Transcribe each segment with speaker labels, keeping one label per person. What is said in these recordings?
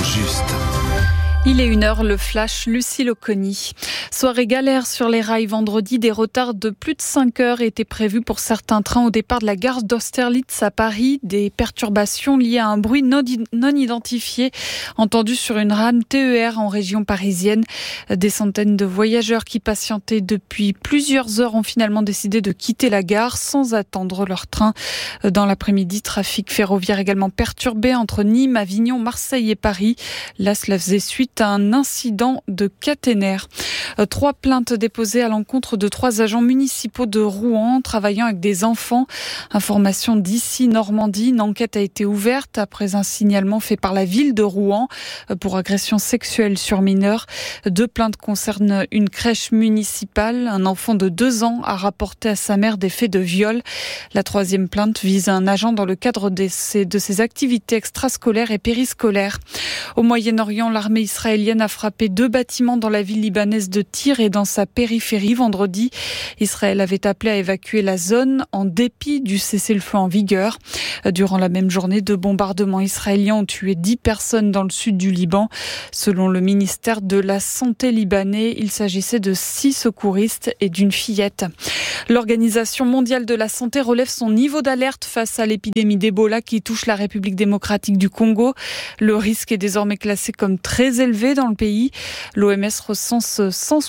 Speaker 1: juste.
Speaker 2: Il est 1h, le flash, Lucille Oconi. Soirée galère sur les rails vendredi. Des retards de plus de 5 heures étaient prévus pour certains trains au départ de la gare d'Austerlitz à Paris. Des perturbations liées à un bruit non identifié entendu sur une rame TER en région parisienne. Des centaines de voyageurs qui patientaient depuis plusieurs heures ont finalement décidé de quitter la gare sans attendre leur train. Dans l'après-midi, trafic ferroviaire également perturbé entre Nîmes, Avignon, Marseille et Paris. Là, cela faisait suite à un incident de caténaire. 3 plaintes déposées à l'encontre de 3 agents municipaux de Rouen travaillant avec des enfants. Information d'ici Normandie, une enquête a été ouverte après un signalement fait par la ville de Rouen pour agression sexuelle sur mineurs. 2 plaintes concernent une crèche municipale. Un enfant de 2 ans a rapporté à sa mère des faits de viol. La 3e plainte vise un agent dans le cadre de ses activités extrascolaires et périscolaires. Au Moyen-Orient, l'armée israélienne a frappé 2 bâtiments dans la ville libanaise de Tyr et dans sa périphérie vendredi. Israël avait appelé à évacuer la zone en dépit du cessez-le-feu en vigueur. Durant la même journée, 2 bombardements israéliens ont tué 10 personnes dans le sud du Liban. Selon le ministère de la Santé libanais, il s'agissait de 6 secouristes et d'une fillette. L'Organisation mondiale de la santé relève son niveau d'alerte face à l'épidémie d'Ebola qui touche la République démocratique du Congo. Le risque est désormais classé comme très élevé dans le pays. L'OMS recense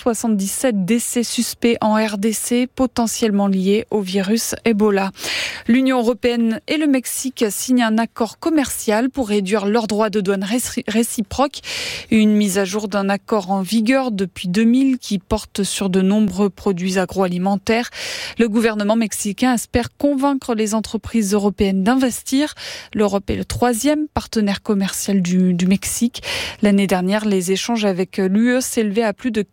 Speaker 2: 177 décès suspects en RDC, potentiellement liés au virus Ebola. L'Union européenne et le Mexique signent un accord commercial pour réduire leurs droits de douane réciproques. Une mise à jour d'un accord en vigueur depuis 2000 qui porte sur de nombreux produits agroalimentaires. Le gouvernement mexicain espère convaincre les entreprises européennes d'investir. L'Europe est le 3e partenaire commercial du Mexique. L'année dernière, les échanges avec l'UE s'élevaient à plus de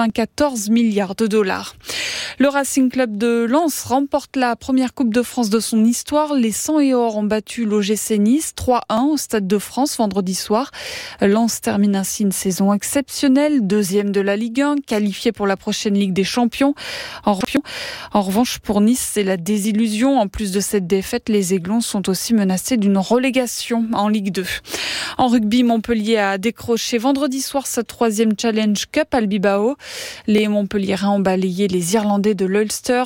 Speaker 2: 94 milliards de dollars. Le Racing Club de Lens remporte la première Coupe de France de son histoire. Les 100 et or ont battu l'OGC Nice 3-1 au Stade de France vendredi soir. Lens termine ainsi une saison exceptionnelle, 2e de la Ligue 1, qualifié pour la prochaine Ligue des Champions. En revanche, pour Nice, c'est la désillusion. En plus de cette défaite, les Aiglons sont aussi menacés d'une relégation en Ligue 2. En rugby, Montpellier a décroché vendredi soir sa 3e Challenge Cup à Bilbao. Les Montpelliérains ont balayé les Irlandais de l'Ulster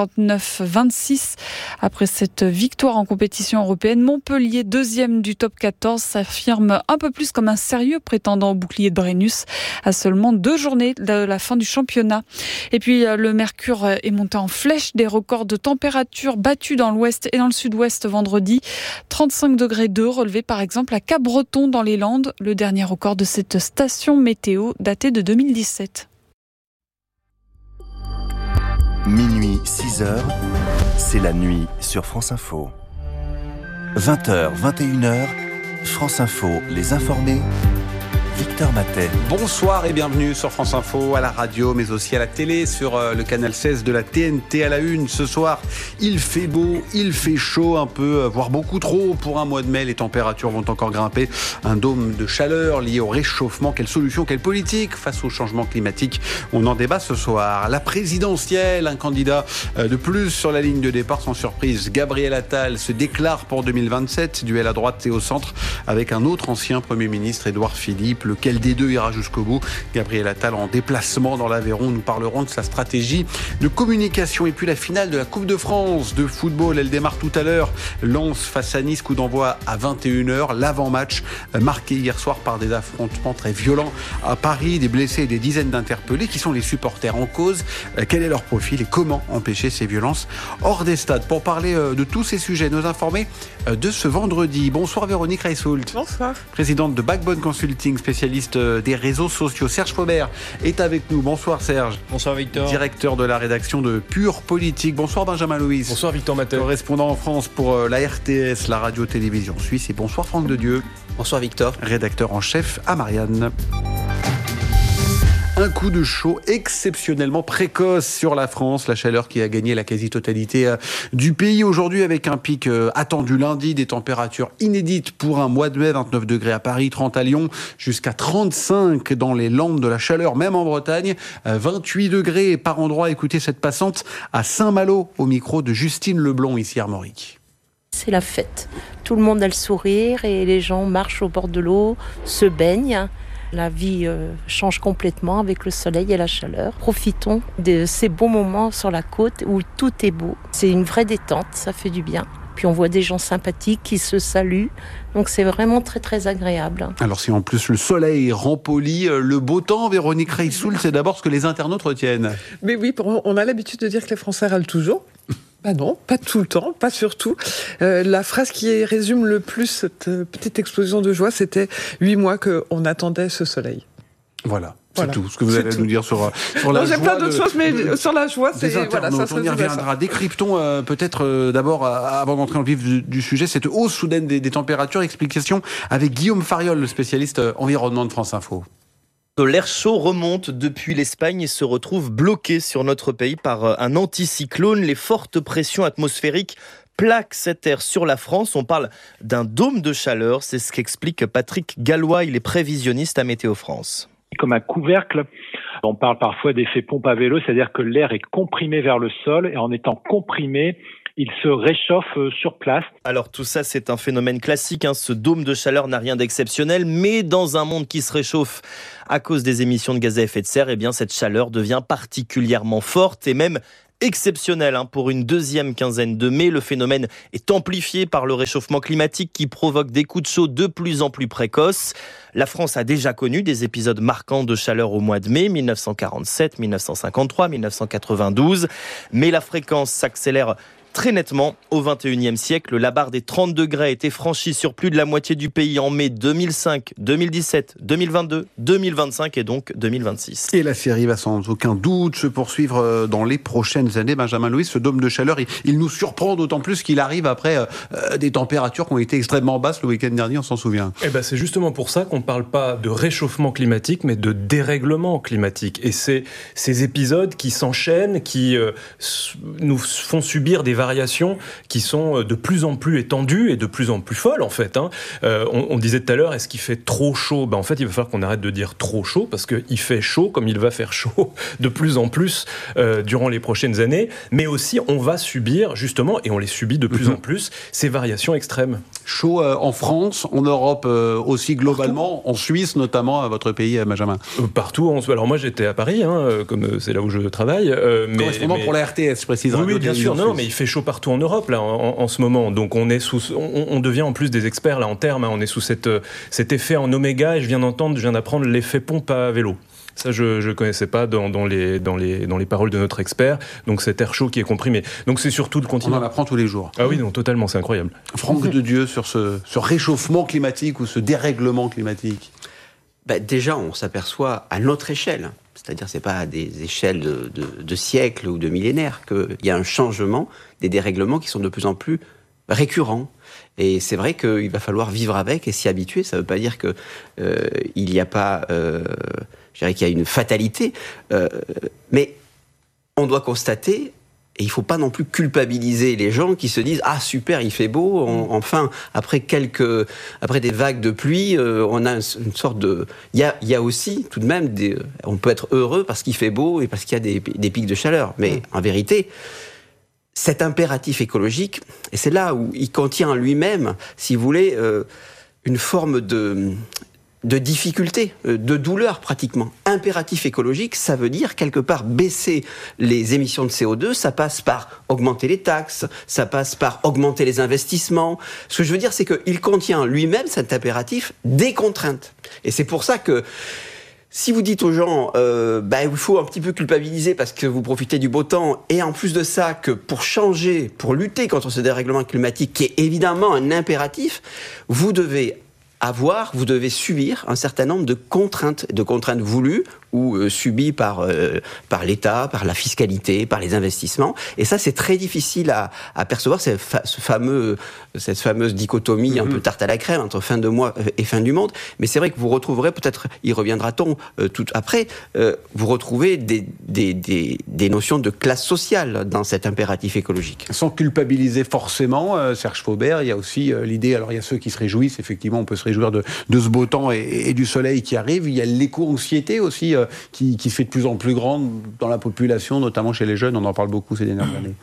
Speaker 2: 59-26. Après cette victoire en compétition européenne, Montpellier, 2e du top 14, s'affirme un peu plus comme un sérieux prétendant au bouclier de Brennus à seulement 2 journées de la fin du championnat. Et puis le mercure est monté en flèche, des records de température battus dans l'ouest et dans le sud-ouest vendredi. 35 degrés 2 relevés par exemple à Cap-Breton dans les Landes, le dernier record de cette station météo daté de 2017.
Speaker 1: Minuit, 6h, c'est la nuit sur France Info. 20h, 21h, France Info, les informés. Victor Matet.
Speaker 3: Bonsoir et bienvenue sur France Info, à la radio, mais aussi à la télé, sur le canal 16 de la TNT à la une. Ce soir, il fait beau, il fait chaud un peu, voire beaucoup trop pour un mois de mai. Les températures vont encore grimper. Un dôme de chaleur lié au réchauffement. Quelle solution, quelle politique face au changement climatique? On en débat ce soir. La présidentielle, un candidat de plus sur la ligne de départ. Sans surprise, Gabriel Attal se déclare pour 2027. Duel à droite et au centre avec un autre ancien Premier ministre, Édouard Philippe. Lequel des deux ira jusqu'au bout? Gabriel Attal en déplacement dans l'Aveyron. Nous parlerons de sa stratégie de communication. Et puis la finale de la Coupe de France de football, elle démarre tout à l'heure. Lens face à Nice, coup d'envoi à 21h. L'avant-match marqué hier soir par des affrontements très violents à Paris. Des blessés et des dizaines d'interpellés. Qui sont les supporters en cause? Quel est leur profil et comment empêcher ces violences hors des stades? Pour parler de tous ces sujets, nos informés de ce vendredi. Bonsoir Véronique Reissoult.
Speaker 4: Bonsoir.
Speaker 3: Présidente de Backbone Consulting, spécialiste des réseaux sociaux. Serge Faubert est avec nous. Bonsoir Serge.
Speaker 5: Bonsoir Victor.
Speaker 3: Directeur de la rédaction de Pure Politique. Bonsoir Benjamin Louis.
Speaker 5: Bonsoir Victor Matet.
Speaker 3: Correspondant en France pour la RTS, la radio-télévision suisse. Et bonsoir Franck de Dieu.
Speaker 6: Bonsoir Victor.
Speaker 3: Rédacteur en chef à Marianne. Un coup de chaud exceptionnellement précoce sur la France. La chaleur qui a gagné la quasi-totalité du pays aujourd'hui avec un pic attendu lundi. Des températures inédites pour un mois de mai. 29 degrés à Paris, 30 à Lyon, jusqu'à 35 dans les Landes. De la chaleur même en Bretagne. 28 degrés par endroit. Écoutez cette passante à Saint-Malo au micro de Justine Leblond ici à Armorique.
Speaker 4: C'est la fête. Tout le monde a le sourire et les gens marchent au bord de l'eau, se baignent. La vie change complètement avec le soleil et la chaleur. Profitons de ces beaux moments sur la côte où tout est beau. C'est une vraie détente, ça fait du bien. Puis on voit des gens sympathiques qui se saluent. Donc c'est vraiment très très agréable.
Speaker 3: Alors si en plus le soleil rend poli, le beau temps, Véronique Reissoul, c'est d'abord ce que les internautes retiennent.
Speaker 5: Mais oui, on a l'habitude de dire que les Français râlent toujours. Non, pas tout le temps, pas surtout. La phrase qui résume le plus cette petite explosion de joie, c'était 8 mois qu'on attendait ce soleil.
Speaker 3: Voilà. C'est tout ce que vous allez nous dire sur la joie.
Speaker 5: J'ai plein d'autres choses, mais sur la joie, c'est
Speaker 3: voilà, ça se on y reviendra. Décryptons peut-être d'abord, avant d'entrer dans le vif du sujet, cette hausse soudaine des températures. Explication avec Guillaume Fariol, le spécialiste environnement de France Info.
Speaker 6: L'air chaud remonte depuis l'Espagne et se retrouve bloqué sur notre pays par un anticyclone. Les fortes pressions atmosphériques plaquent cet air sur la France. On parle d'un dôme de chaleur. C'est ce qu'explique Patrick Gallois. Il est prévisionniste à Météo France.
Speaker 7: Comme un couvercle, on parle parfois d'effet pompe à vélo, c'est-à-dire que l'air est comprimé vers le sol et en étant comprimé, il se réchauffe sur place.
Speaker 6: Alors tout ça, c'est un phénomène classique. Ce dôme de chaleur n'a rien d'exceptionnel, mais dans un monde qui se réchauffe à cause des émissions de gaz à effet de serre, cette chaleur devient particulièrement forte et même exceptionnelle. Pour une deuxième quinzaine de mai, le phénomène est amplifié par le réchauffement climatique qui provoque des coups de chaud de plus en plus précoces. La France a déjà connu des épisodes marquants de chaleur au mois de mai, 1947, 1953, 1992, mais la fréquence s'accélère très nettement au XXIe siècle. La barre des 30 degrés a été franchie sur plus de la moitié du pays en mai 2005, 2017, 2022, 2025 et donc 2026.
Speaker 3: Et la série va sans aucun doute se poursuivre dans les prochaines années. Benjamin Louis, ce dôme de chaleur, il nous surprend d'autant plus qu'il arrive après des températures qui ont été extrêmement basses le week-end dernier, on s'en souvient.
Speaker 8: C'est justement pour ça qu'on ne parle pas de réchauffement climatique, mais de dérèglement climatique. Et c'est ces épisodes qui s'enchaînent, qui nous font subir des variations qui sont de plus en plus étendues et de plus en plus folles en fait. On disait tout à l'heure, est-ce qu'il fait trop chaud ? En fait, il va falloir qu'on arrête de dire trop chaud parce qu'il fait chaud comme il va faire chaud de plus en plus durant les prochaines années. Mais aussi, on va subir justement, et on les subit de plus en plus, ces variations extrêmes.
Speaker 3: Chaud en France, en Europe aussi globalement, partout. En Suisse notamment, à votre pays, Benjamin.
Speaker 8: Partout. Alors moi, j'étais à Paris, comme c'est là où je travaille.
Speaker 3: Correspondant pour la RTS, je précise.
Speaker 8: Oui, bien sûr. Non, mais il fait chaud partout en Europe là en ce moment. Donc on devient en plus des experts là en termes. On est sous cet effet en oméga et je viens d'apprendre l'effet pompe à vélo. Ça, je connaissais pas dans les paroles de notre expert. Donc cet air chaud qui est comprimé. Donc c'est surtout le continent.
Speaker 3: On en apprend tous les jours.
Speaker 8: Ah oui, non, totalement, c'est incroyable.
Speaker 3: Franck de Dieu sur ce réchauffement climatique ou ce dérèglement climatique.
Speaker 9: Déjà, on s'aperçoit à notre échelle. C'est-à-dire, c'est pas à des échelles de siècles ou de millénaires qu'il y a un changement, des dérèglements qui sont de plus en plus récurrents. Et c'est vrai qu'il va falloir vivre avec et s'y habituer. Ça ne veut pas dire que il n'y a pas, je dirais qu'il y a une fatalité, mais on doit constater. Et il ne faut pas non plus culpabiliser les gens qui se disent « Ah, super, il fait beau, enfin, après des vagues de pluie, on a une sorte de... » Il y a aussi, tout de même, on peut être heureux parce qu'il fait beau et parce qu'il y a des pics de chaleur. Mais en vérité, cet impératif écologique, et c'est là où il contient en lui-même, si vous voulez, une forme de difficulté, de douleur pratiquement. Impératif écologique, ça veut dire quelque part baisser les émissions de CO2, ça passe par augmenter les taxes, ça passe par augmenter les investissements. Ce que je veux dire, c'est qu'il contient lui-même, cet impératif, des contraintes. Et c'est pour ça que si vous dites aux gens, il faut un petit peu culpabiliser parce que vous profitez du beau temps, et en plus de ça, que pour lutter contre ce dérèglement climatique, qui est évidemment un impératif, vous devez subir un certain nombre de contraintes voulues ou subies par l'État, par la fiscalité, par les investissements. Et ça, c'est très difficile à percevoir, cette fameuse dichotomie un peu tarte à la crème entre fin de mois et fin du monde. Mais c'est vrai que vous retrouverez, peut-être y reviendra-t-on tout après, vous retrouvez des notions de classe sociale dans cet impératif écologique.
Speaker 3: Sans culpabiliser forcément, Serge Faubert, il y a aussi l'idée, alors il y a ceux qui se réjouissent, effectivement, on peut se réjouir de ce beau temps et du soleil qui arrive. Il y a l'éco-anxiété aussi qui se fait de plus en plus grande dans la population, notamment chez les jeunes. On en parle beaucoup ces dernières années.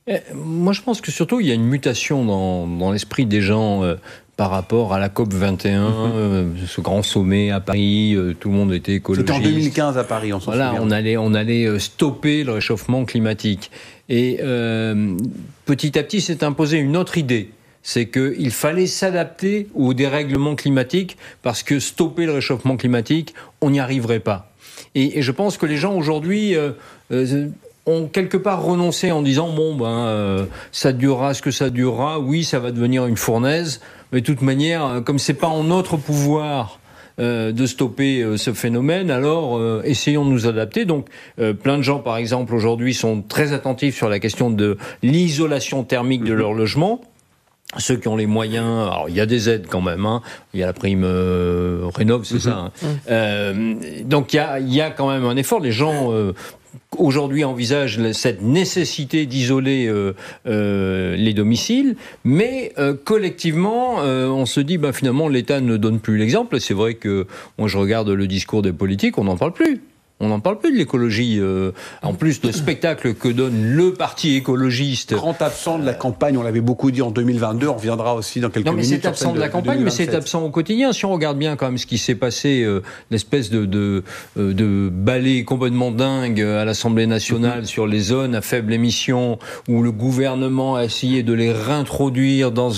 Speaker 10: Moi, je pense que surtout, il y a une mutation dans l'esprit des gens par rapport à la COP 21, ce grand sommet à Paris, tout le monde était écologiste.
Speaker 3: C'était en 2015 à Paris, on s'en souvient.
Speaker 10: On allait stopper le réchauffement climatique. Et petit à petit, s'est imposée une autre idée. C'est qu'il fallait s'adapter au dérèglement climatique parce que stopper le réchauffement climatique, on n'y arriverait pas. Et je pense que les gens aujourd'hui ont quelque part renoncé en disant ça durera ce que ça durera, oui, ça va devenir une fournaise, mais de toute manière, comme c'est pas en notre pouvoir de stopper ce phénomène, alors essayons de nous adapter. Donc plein de gens, par exemple, aujourd'hui sont très attentifs sur la question de l'isolation thermique de leur logement. Ceux qui ont les moyens, alors il y a des aides quand même, il y a la prime Rénov', c'est ça. Donc il y a quand même un effort. Les gens aujourd'hui envisagent cette nécessité d'isoler les domiciles, mais collectivement, on se dit finalement l'État ne donne plus l'exemple. C'est vrai que moi je regarde le discours des politiques, on n'en parle plus. On n'en parle plus de l'écologie. En plus, le spectacle que donne le parti écologiste.
Speaker 3: Grand absent de la campagne, on l'avait beaucoup dit en 2022, on reviendra aussi dans quelques minutes.
Speaker 10: Non, mais c'est absent de la campagne, 2027. Mais c'est absent au quotidien. Si on regarde bien quand même ce qui s'est passé, l'espèce de balai complètement dingue à l'Assemblée nationale sur les zones à faible émission, où le gouvernement a essayé de les réintroduire dans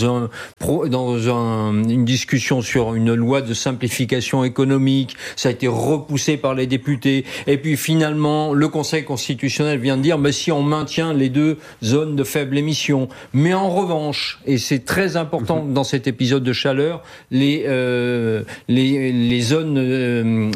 Speaker 10: une discussion sur une loi de simplification économique. Ça a été repoussé par les députés. Et puis finalement, le Conseil constitutionnel vient de dire si on maintient les deux zones de faible émission. Mais en revanche, et c'est très important dans cet épisode de chaleur, les zones...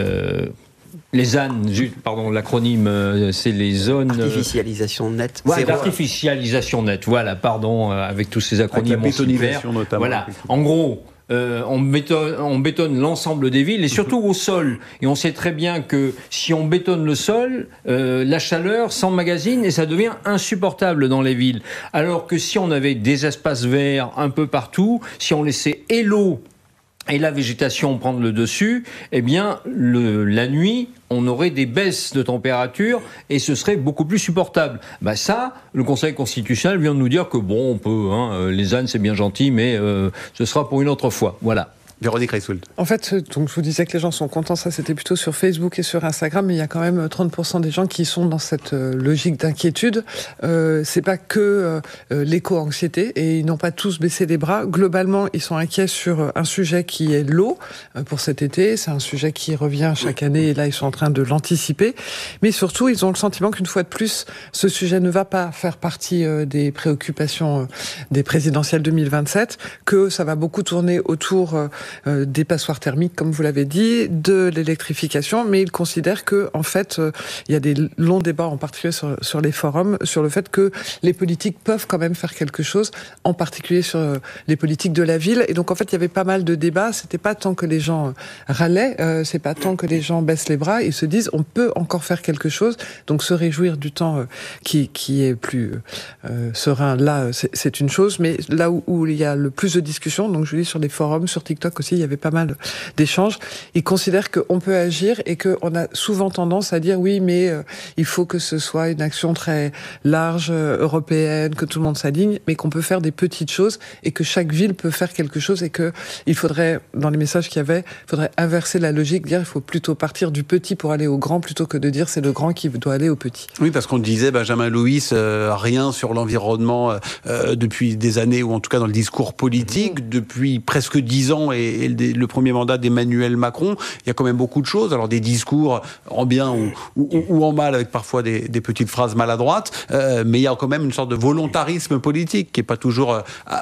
Speaker 10: les ZAN, pardon, l'acronyme, c'est les zones...
Speaker 9: Artificialisation nette.
Speaker 10: Ouais, l'artificialisation nette, voilà, pardon, avec tous ces acronymes.
Speaker 3: Avec la bétonisation notamment.
Speaker 10: Voilà, en gros... on bétonne l'ensemble des villes et surtout au sol. Et on sait très bien que si on bétonne le sol, la chaleur s'emmagasine et ça devient insupportable dans les villes. Alors que si on avait des espaces verts un peu partout, si on laissait l'eau et la végétation prendre le dessus, eh bien, la nuit, on aurait des baisses de température et ce serait beaucoup plus supportable. Ça, le Conseil constitutionnel vient de nous dire que on peut, les ZAN c'est bien gentil, mais ce sera pour une autre fois. Voilà.
Speaker 3: Véronique Reissould.
Speaker 5: En fait, donc je vous disais que les gens sont contents, ça c'était plutôt sur Facebook et sur Instagram, mais il y a quand même 30% des gens qui sont dans cette logique d'inquiétude. C'est pas que l'éco-anxiété, et ils n'ont pas tous baissé les bras. Globalement, ils sont inquiets sur un sujet qui est l'eau pour cet été. C'est un sujet qui revient chaque année, et là ils sont en train de l'anticiper. Mais surtout, ils ont le sentiment qu'une fois de plus, ce sujet ne va pas faire partie des préoccupations des présidentielles 2027, que ça va beaucoup tourner autour des passoires thermiques, comme vous l'avez dit, de l'électrification, mais ils considèrent que, en fait, il y a des longs débats, en particulier sur les forums, sur le fait que les politiques peuvent quand même faire quelque chose, en particulier sur les politiques de la ville. Et donc, en fait, il y avait pas mal de débats. C'était pas tant que les gens râlaient, c'est pas tant que les gens baissent les bras. Ils se disent, on peut encore faire quelque chose. Donc, se réjouir du temps qui est plus serein, là, c'est une chose. Mais là où il y a le plus de discussions, donc je dis sur les forums, sur TikTok aussi, il y avait pas mal d'échanges. Ils considèrent qu'on peut agir et qu'on a souvent tendance à dire oui, mais il faut que ce soit une action très large, européenne, que tout le monde s'aligne, mais qu'on peut faire des petites choses et que chaque ville peut faire quelque chose et que il faudrait, dans les messages qu'il y avait, il faudrait inverser la logique, dire il faut plutôt partir du petit pour aller au grand plutôt que de dire c'est le grand qui doit aller au petit.
Speaker 3: Oui, parce qu'on disait, Benjamin Louis, rien sur l'environnement depuis des années, ou en tout cas dans le discours politique, depuis presque 10 ans et le premier mandat d'Emmanuel Macron, il y a quand même beaucoup de choses. Alors des discours en bien ou en mal, avec parfois des petites phrases maladroites, mais il y a quand même une sorte de volontarisme politique qui est pas toujours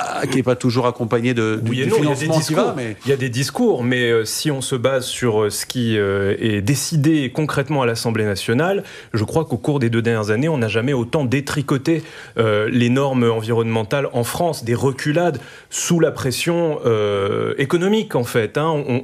Speaker 3: accompagné du financement qui va. Mais...
Speaker 8: Il y a des discours, mais si on se base sur ce qui est décidé concrètement à l'Assemblée nationale, je crois qu'au cours des 2 dernières années, on n'a jamais autant détricoté les normes environnementales en France, des reculades sous la pression économique. En fait,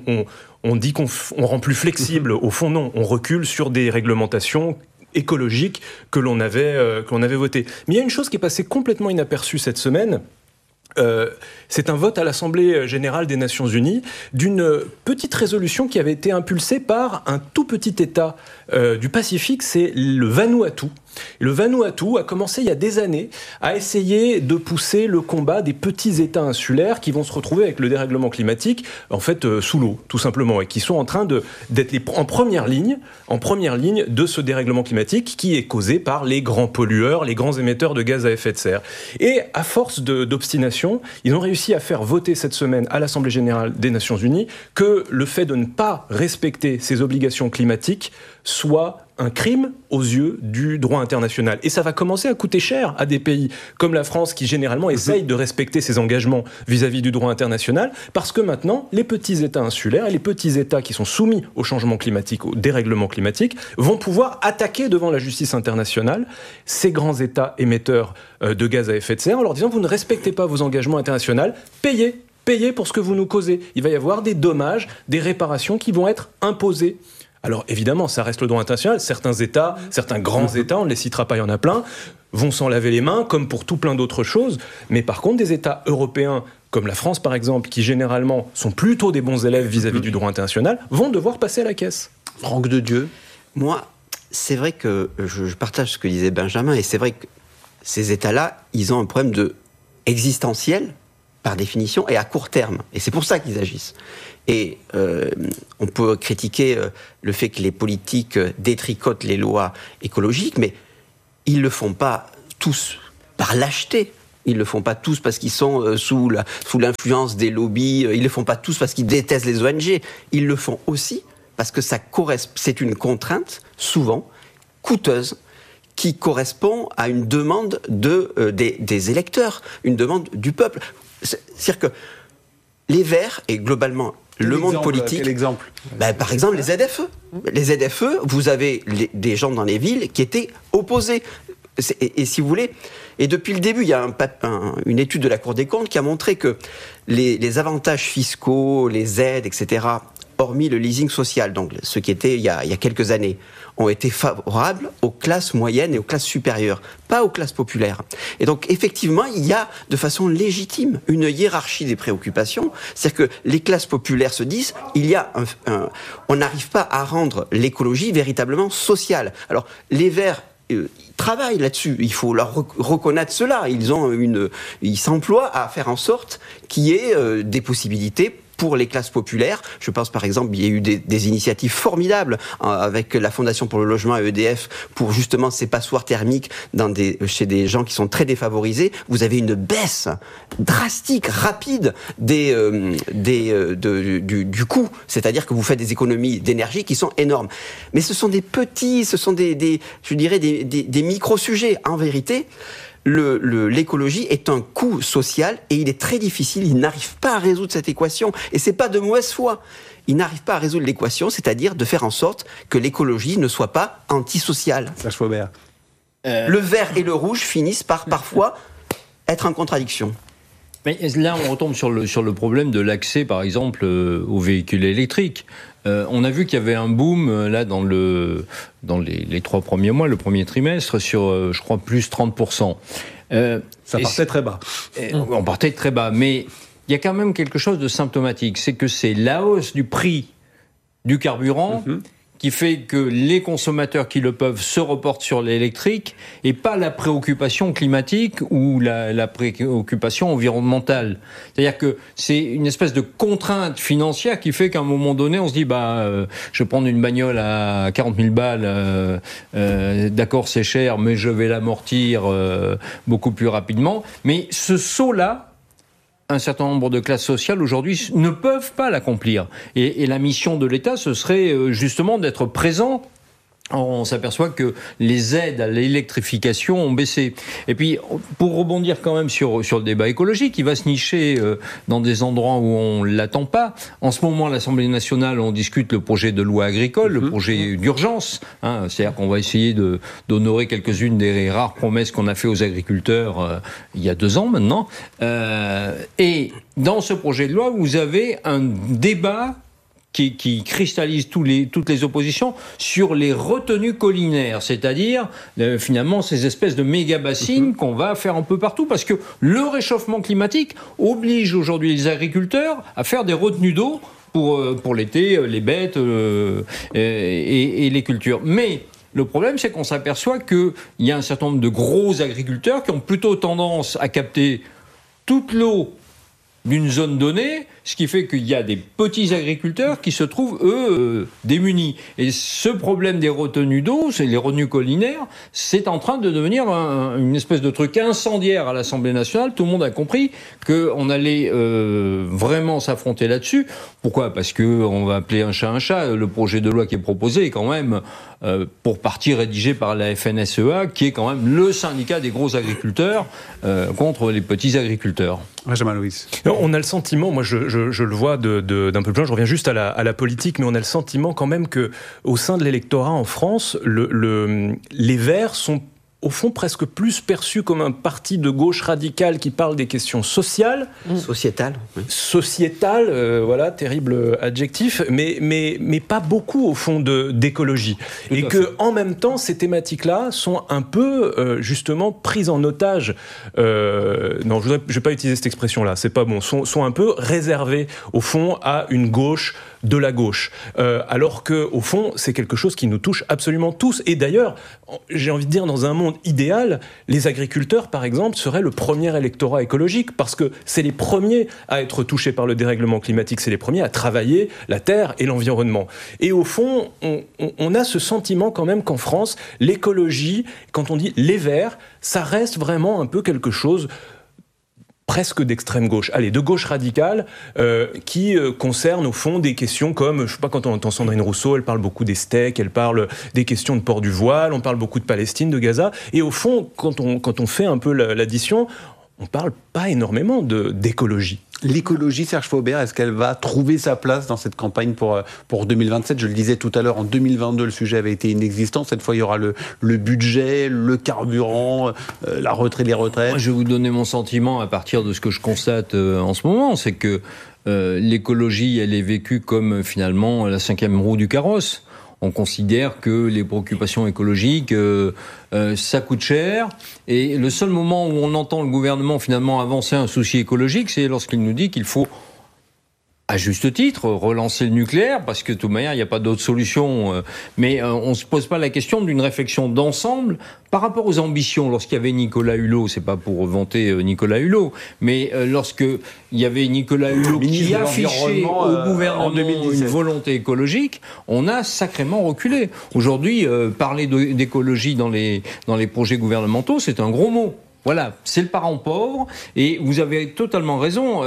Speaker 8: on dit qu'on rend plus flexible. Au fond, non, on recule sur des réglementations écologiques que l'on avait votées. Mais il y a une chose qui est passée complètement inaperçue cette semaine. C'est un vote à l'Assemblée générale des Nations Unies d'une petite résolution qui avait été impulsée par un tout petit État du Pacifique, c'est le Vanuatu. Et le Vanuatu a commencé il y a des années à essayer de pousser le combat des petits États insulaires qui vont se retrouver avec le dérèglement climatique, en fait, sous l'eau, tout simplement, et qui sont en train d'être en première ligne de ce dérèglement climatique qui est causé par les grands pollueurs, les grands émetteurs de gaz à effet de serre. Et à force d'obstination, ils ont réussi à faire voter cette semaine à l'Assemblée générale des Nations unies que le fait de ne pas respecter ces obligations climatiques soit un crime aux yeux du droit international. Et ça va commencer à coûter cher à des pays comme la France qui généralement essayent de respecter ses engagements vis-à-vis du droit international, parce que maintenant, les petits États insulaires et les petits États qui sont soumis au changement climatique, au dérèglement climatique, vont pouvoir attaquer devant la justice internationale ces grands États émetteurs de gaz à effet de serre en leur disant « vous ne respectez pas vos engagements internationaux, payez pour ce que vous nous causez ». Il va y avoir des dommages, des réparations qui vont être imposées. Alors évidemment, ça reste le droit international. Certains États, certains grands États, on ne les citera pas, il y en a plein, vont s'en laver les mains, comme pour tout plein d'autres choses. Mais par contre, des États européens, comme la France par exemple, qui généralement sont plutôt des bons élèves vis-à-vis du droit international, vont devoir passer à la caisse.
Speaker 3: Franck de Dieu.
Speaker 9: Moi, c'est vrai que je partage ce que disait Benjamin, et c'est vrai que ces États-là, ils ont un problème existentiel, par définition, et à court terme. Et c'est pour ça qu'ils agissent. Et on peut critiquer le fait que les politiques détricotent les lois écologiques, mais ils ne le font pas tous par lâcheté. Ils ne le font pas tous parce qu'ils sont sous l'influence des lobbies. Ils ne le font pas tous parce qu'ils détestent les ONG. Ils le font aussi parce que c'est une contrainte, souvent, coûteuse, qui correspond à une demande des électeurs, une demande du peuple. C'est-à-dire que les Verts, et globalement le monde politique...
Speaker 3: Quel exemple ?
Speaker 9: Par exemple, les ZFE. Les ZFE, vous avez des gens dans les villes qui étaient opposés. Et si vous voulez... Et depuis le début, il y a une étude de la Cour des comptes qui a montré que les avantages fiscaux, les aides, etc., hormis le leasing social, donc ce qui était il y a quelques années, ont été favorables aux classes moyennes et aux classes supérieures, pas aux classes populaires. Et donc, effectivement, il y a de façon légitime une hiérarchie des préoccupations. C'est-à-dire que les classes populaires se disent, on n'arrive pas à rendre l'écologie véritablement sociale. Alors, les Verts, ils travaillent là-dessus. Il faut leur reconnaître cela. Ils s'emploient à faire en sorte qu'il y ait des possibilités pour les classes populaires. Je pense par exemple, il y a eu des initiatives formidables avec la Fondation pour le logement et EDF pour justement ces passoires thermiques chez des gens qui sont très défavorisés. Vous avez une baisse drastique, rapide du coût. C'est-à-dire que vous faites des économies d'énergie qui sont énormes. Mais ce sont des micro-sujets. En vérité, l'écologie est un coût social et il est très difficile, il n'arrive pas à résoudre cette équation. Et c'est pas de mauvaise foi. Il n'arrive pas à résoudre l'équation, c'est-à-dire de faire en sorte que l'écologie ne soit pas antisociale.
Speaker 3: Serge Faubert.
Speaker 9: Le vert et le rouge finissent par parfois être en contradiction.
Speaker 10: Mais là, on retombe sur le problème de l'accès, par exemple, aux véhicules électriques. On a vu qu'il y avait un boom là dans les 3 premiers mois, le premier trimestre, sur, je crois, plus 30%.
Speaker 3: Ça partait très bas.
Speaker 10: On partait très bas, mais il y a quand même quelque chose de symptomatique, c'est que c'est la hausse du prix du carburant qui fait que les consommateurs qui le peuvent se reportent sur l'électrique et pas la préoccupation climatique ou la préoccupation environnementale. C'est-à-dire que c'est une espèce de contrainte financière qui fait qu'à un moment donné, on se dit je vais prendre une bagnole à 40 000 balles, d'accord c'est cher, mais je vais l'amortir beaucoup plus rapidement. Mais ce saut-là, un certain nombre de classes sociales aujourd'hui ne peuvent pas l'accomplir. Et la mission de l'État, ce serait justement d'être présent. On s'aperçoit que les aides à l'électrification ont baissé. Et puis, pour rebondir quand même sur le débat écologique, il va se nicher dans des endroits où on ne l'attend pas. En ce moment, à l'Assemblée nationale, on discute le projet de loi agricole, le projet d'urgence. C'est-à-dire qu'on va essayer d'honorer quelques-unes des rares promesses qu'on a fait aux agriculteurs il y a 2 ans maintenant. Et dans ce projet de loi, vous avez un débat qui cristallise toutes les oppositions sur les retenues collinaires, c'est-à-dire finalement ces espèces de méga-bassines qu'on va faire un peu partout, parce que le réchauffement climatique oblige aujourd'hui les agriculteurs à faire des retenues d'eau pour l'été, les bêtes et les cultures. Mais Le problème, c'est qu'on s'aperçoit qu'il y a un certain nombre de gros agriculteurs qui ont plutôt tendance à capter toute l'eau d'une zone donnée, ce qui fait qu'il y a des petits agriculteurs qui se trouvent, eux, démunis. Et ce problème des retenues d'eau, c'est les retenues collinaires, c'est en train de devenir une espèce de truc incendiaire à l'Assemblée nationale. Tout le monde a compris qu'on allait vraiment s'affronter là-dessus. Pourquoi ? Parce qu'on va appeler un chat. Le projet de loi qui est proposé est quand même, pour partie, rédigé par la FNSEA, qui est quand même le syndicat des gros agriculteurs contre les petits agriculteurs.
Speaker 3: Benjamin Louis.
Speaker 8: On a le sentiment, moi je le vois d'un peu plus loin, je reviens juste à la politique, mais on a le sentiment quand même qu'au sein de l'électorat en France, les Verts sont au fond presque plus perçus comme un parti de gauche radicale qui parle des questions sociales.
Speaker 9: Sociétales. Oui.
Speaker 8: Sociétales, voilà, terrible adjectif, mais pas beaucoup au fond d'écologie. Et que en même temps, ces thématiques-là sont un peu justement prises en otage. Non, je vais pas utiliser cette expression-là, c'est pas bon. Sont un peu réservées au fond à une gauche de la gauche, alors que au fond, c'est quelque chose qui nous touche absolument tous. Et d'ailleurs, j'ai envie de dire, dans un monde idéal, les agriculteurs, par exemple, seraient le premier électorat écologique, parce que c'est les premiers à être touchés par le dérèglement climatique, c'est les premiers à travailler la terre et l'environnement. Et au fond, on a ce sentiment quand même qu'en France, l'écologie, quand on dit les Verts, ça reste vraiment un peu quelque chose presque d'extrême gauche, de gauche radicale, qui concerne au fond des questions comme, je sais pas, quand on entend Sandrine Rousseau, elle parle beaucoup des steaks, elle parle des questions de port du voile, on parle beaucoup de Palestine, de Gaza, et au fond, quand on fait un peu l'addition, on parle pas énormément d'écologie.
Speaker 3: L'écologie, Serge Faubert, est-ce qu'elle va trouver sa place dans cette campagne pour 2027 ? Je le disais tout à l'heure, en 2022, le sujet avait été inexistant. Cette fois, il y aura le budget, le carburant, la retraite, les retraites.
Speaker 10: Moi, je vais vous donner mon sentiment à partir de ce que je constate en ce moment. C'est que l'écologie, elle est vécue comme finalement la 5e roue du carrosse. On considère que les préoccupations écologiques, ça coûte cher. Et le seul moment où on entend le gouvernement finalement avancer un souci écologique, c'est lorsqu'il nous dit qu'il faut, à juste titre, relancer le nucléaire, parce que de toute manière, il n'y a pas d'autre solution. Mais on ne se pose pas la question d'une réflexion d'ensemble par rapport aux ambitions. Lorsqu'il y avait Nicolas Hulot, c'est pas pour vanter Nicolas Hulot, mais lorsqu'il y avait Nicolas Hulot qui affichait au gouvernement une volonté écologique, on a sacrément reculé. Aujourd'hui, parler d'écologie dans les projets gouvernementaux, c'est un gros mot. Voilà, c'est le parent pauvre, et vous avez totalement raison,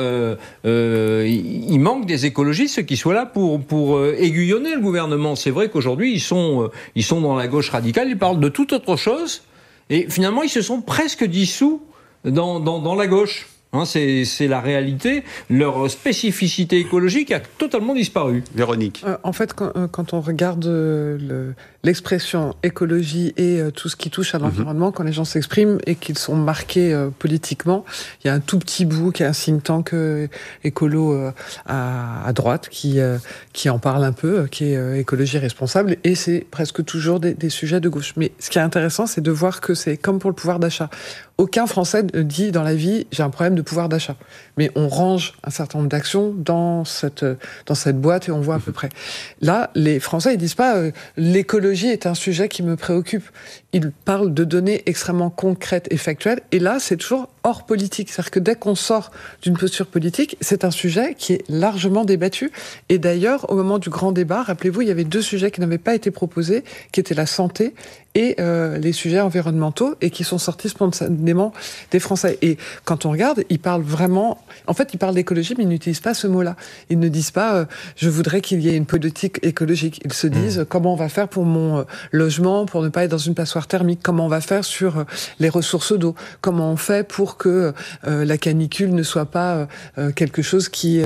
Speaker 10: il manque des écologistes qui soient là pour aiguillonner le gouvernement. C'est vrai qu'aujourd'hui, ils sont dans la gauche radicale, ils parlent de toute autre chose, et finalement, ils se sont presque dissous dans la gauche. C'est la réalité. Leur spécificité écologique a totalement disparu.
Speaker 3: Véronique.
Speaker 5: En fait, quand on regarde l'expression écologie et tout ce qui touche à l'environnement, quand les gens s'expriment et qu'ils sont marqués politiquement, il y a un tout petit bout qui est un think tank écolo à droite qui en parle un peu, qui est écologie responsable, et c'est presque toujours des sujets de gauche. Mais ce qui est intéressant, c'est de voir que c'est comme pour le pouvoir d'achat. Aucun Français ne dit dans la vie « j'ai un problème de pouvoir d'achat ». Mais on range un certain nombre d'actions dans cette boîte et on voit à peu près. Là, les Français, ils disent pas l'écologie est un sujet qui me préoccupe. Ils parlent de données extrêmement concrètes et factuelles. Et là, c'est toujours hors politique. C'est-à-dire que dès qu'on sort d'une posture politique, c'est un sujet qui est largement débattu. Et d'ailleurs, au moment du grand débat, rappelez-vous, il y avait 2 sujets qui n'avaient pas été proposés, qui étaient la santé et les sujets environnementaux, et qui sont sortis spontanément des Français. Et quand on regarde, ils parlent vraiment... En fait, ils parlent d'écologie, mais ils n'utilisent pas ce mot-là. Ils ne disent pas je voudrais qu'il y ait une politique écologique. Ils se disent comment on va faire pour mon logement, pour ne pas être dans une passoire thermique, comment on va faire sur les ressources d'eau, comment on fait pour que la canicule ne soit pas quelque chose qui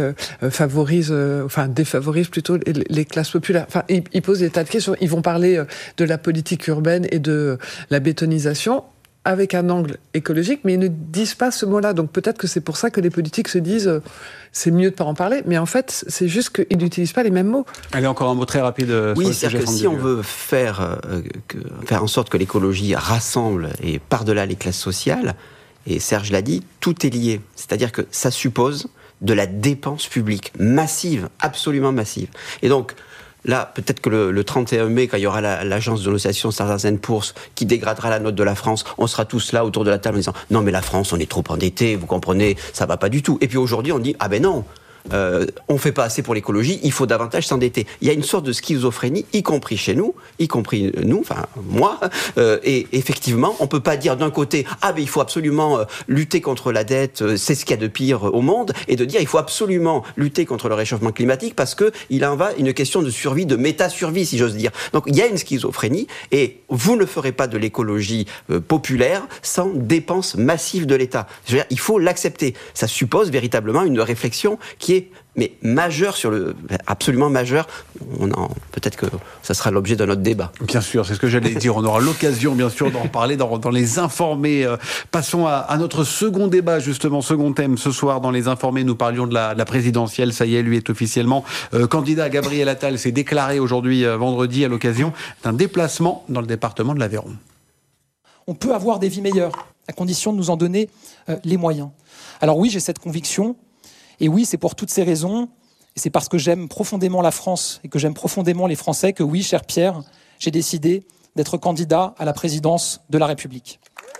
Speaker 5: défavorise plutôt les classes populaires. Enfin, ils posent des tas de questions. Ils vont parler de la politique urbaine et de la bétonisation avec un angle écologique, mais ils ne disent pas ce mot-là. Donc peut-être que c'est pour ça que les politiques se disent c'est mieux de pas en parler, mais en fait, c'est juste qu'ils n'utilisent pas les mêmes mots.
Speaker 3: Allez, encore un mot très rapide sur le sujet.
Speaker 9: Oui, c'est-à-dire que si on veut faire en sorte que l'écologie rassemble et par-delà les classes sociales, et Serge l'a dit, tout est lié. C'est-à-dire que ça suppose de la dépense publique massive, absolument massive. Et donc, Là, peut-être que le 31 mai, quand il y aura l'agence de notation Standard & Poor's qui dégradera la note de la France, on sera tous là autour de la table en disant « Non, mais la France, on est trop endetté, vous comprenez, ça va pas du tout. » Et puis aujourd'hui, on dit « Ah ben non !» on fait pas assez pour l'écologie, il faut davantage s'endetter. Il y a une sorte de schizophrénie, y compris chez nous, enfin moi, et effectivement, on peut pas dire d'un côté mais il faut absolument lutter contre la dette, c'est ce qu'il y a de pire au monde, et de dire il faut absolument lutter contre le réchauffement climatique parce que il en va une question de survie, de méta-survie si j'ose dire. Donc il y a une schizophrénie, et vous ne ferez pas de l'écologie populaire sans dépenses massives de l'État. Je veux dire, il faut l'accepter. Ça suppose véritablement une réflexion qui est majeur absolument majeur. Peut-être que ça sera l'objet de notre débat.
Speaker 3: Bien sûr, c'est ce que j'allais dire. On aura l'occasion, bien sûr, d'en parler dans les Informés. Passons à notre second débat, justement, second thème. Ce soir, dans les Informés, nous parlions de la présidentielle. Ça y est, lui est officiellement candidat. Gabriel Attal s'est déclaré aujourd'hui, vendredi, à l'occasion d'un déplacement dans le département de l'Aveyron.
Speaker 11: On peut avoir des vies meilleures, à condition de nous en donner les moyens. Alors oui, j'ai cette conviction. Et oui, c'est pour toutes ces raisons, et c'est parce que j'aime profondément la France et que j'aime profondément les Français que oui, cher Pierre, j'ai décidé d'être candidat à la présidence de la République.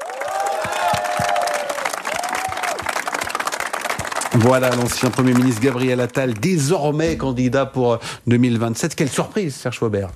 Speaker 3: Voilà l'ancien Premier ministre Gabriel Attal, désormais candidat pour 2027. Quelle surprise, Serge Faubert.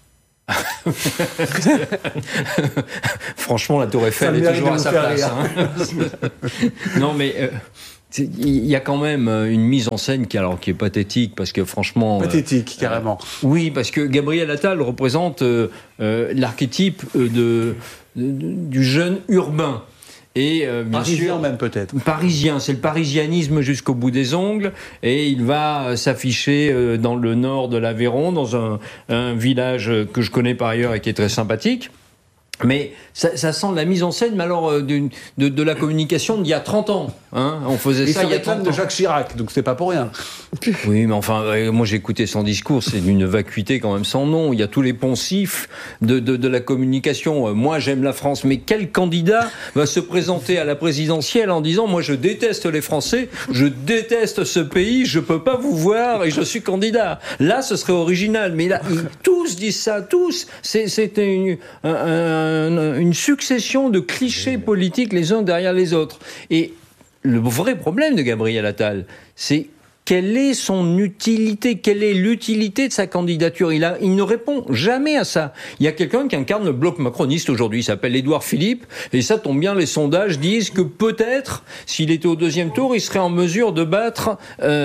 Speaker 10: Franchement, la Tour Eiffel est toujours à sa place. Non, mais... il y a quand même une mise en scène qui est pathétique, parce que franchement...
Speaker 3: Pathétique, carrément.
Speaker 10: Oui, parce que Gabriel Attal représente l'archétype du jeune urbain. Et bien
Speaker 3: parisien
Speaker 10: sûr,
Speaker 3: même peut-être.
Speaker 10: Parisien, c'est le parisianisme jusqu'au bout des ongles, et il va s'afficher dans le nord de l'Aveyron, dans un village que je connais par ailleurs et qui est très sympathique. Mais ça sent la mise en scène, mais alors de la communication d'il y a 30 ans. Hein, on faisait ça il y a 30 ans.
Speaker 3: de Jacques Chirac, donc c'est pas pour rien.
Speaker 10: Oui, mais enfin, moi j'ai écouté son discours, c'est d'une vacuité quand même sans nom. Il y a tous les poncifs de la communication. Moi j'aime la France, mais quel candidat va se présenter à la présidentielle en disant « Moi je déteste les Français, je déteste ce pays, je peux pas vous voir et je suis candidat ». Là, ce serait original, mais là, tous disent ça, tous. C'était une succession de clichés politiques les uns derrière les autres. Et le vrai problème de Gabriel Attal, c'est quelle est son utilité, quelle est l'utilité de sa candidature. Il ne répond jamais à ça. Il y a quelqu'un qui incarne le bloc macroniste aujourd'hui, il s'appelle Édouard Philippe, et ça tombe bien, les sondages disent que peut-être, s'il était au deuxième tour, il serait en mesure de battre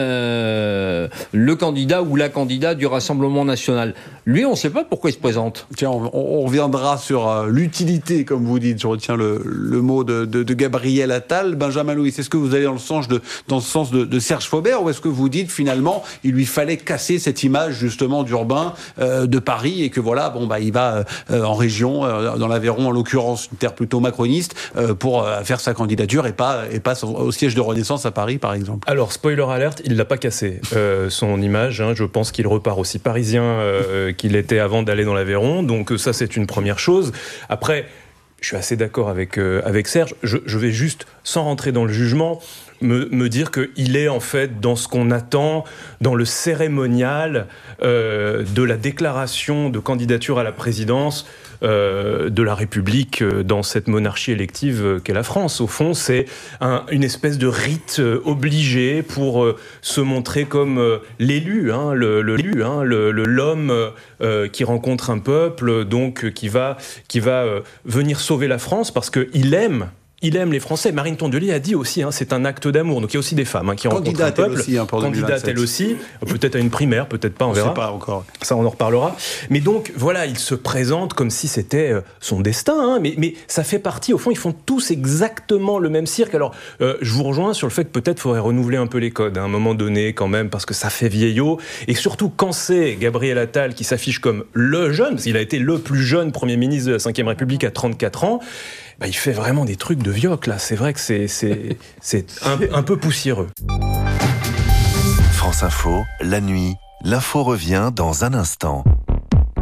Speaker 10: le candidat ou la candidate du Rassemblement national. Lui, on ne sait pas pourquoi il se présente.
Speaker 3: Tiens, on reviendra sur l'utilité, comme vous dites. Je retiens le mot de Gabriel Attal. Benjamin Louis, est-ce que vous allez dans le sens de Serge Faubert, ou est-ce que vous dites finalement il lui fallait casser cette image justement d'urbain de Paris, et que voilà, il va en région, dans l'Aveyron en l'occurrence, une terre plutôt macroniste, pour faire sa candidature et pas au siège de Renaissance à Paris par exemple.
Speaker 8: Alors spoiler alerte, il l'a pas cassé son image. Je pense qu'il repart aussi parisien qu'il était avant d'aller dans l'Aveyron. Donc ça c'est une première chose. Après, je suis assez d'accord avec Serge. Je vais juste, sans rentrer dans le jugement, me dire qu'il est en fait dans ce qu'on attend, dans le cérémonial de la déclaration de candidature à la présidence de la République dans cette monarchie élective qu'est la France. Au fond, c'est une espèce de rite obligé pour se montrer comme l'élu, l'homme qui rencontre un peuple, donc qui va venir sauver la France parce qu'il aime. Il aime les Français. Marine Tondelier a dit aussi, c'est un acte d'amour. Donc il y a aussi des femmes qui rencontrent un peuple. Candidate elle aussi, peut-être à une primaire, peut-être pas, on verra.
Speaker 3: On ne sait pas encore.
Speaker 8: Ça, on en reparlera. Mais donc, voilà, il se présente comme si c'était son destin. Mais ça fait partie, au fond, ils font tous exactement le même cirque. Alors, je vous rejoins sur le fait que peut-être il faudrait renouveler un peu les codes à un moment donné quand même, parce que ça fait vieillot. Et surtout, quand c'est Gabriel Attal qui s'affiche comme le jeune, parce qu'il a été le plus jeune Premier ministre de la Ve République à 34 ans, il fait vraiment des trucs de vioc, là. C'est vrai que c'est un peu poussiéreux.
Speaker 1: France Info, la nuit, l'info revient dans un instant.